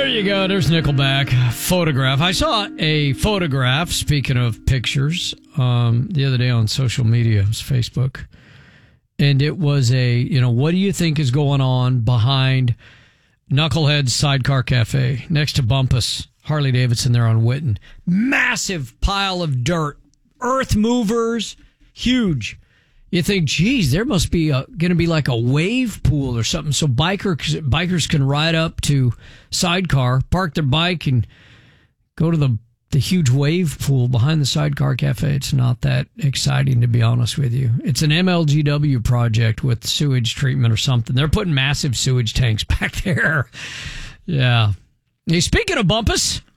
you go. There's Nickelback. Photograph. I saw a photograph, speaking of pictures, the other day on social media. It was Facebook. And it was what do you think is going on behind Knucklehead's Sidecar Cafe next to Bumpus, Harley Davidson there on Whitten? Massive pile of dirt. Earth movers. Huge. You think, geez, there must be going to be like a wave pool or something so bikers can ride up to Sidecar, park their bike, and go to the huge wave pool behind the Sidecar Cafe. It's not that exciting, to be honest with you. It's an MLGW project with sewage treatment or something. They're putting massive sewage tanks back there. Yeah. Hey, speaking of Bumpus,